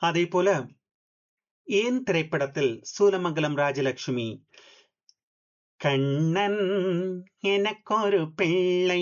அதே போல ஏன் திரைப்படத்தில் சூலமங்கலம் ராஜலட்சுமி கண்ணன் எனக்கொரு பிள்ளை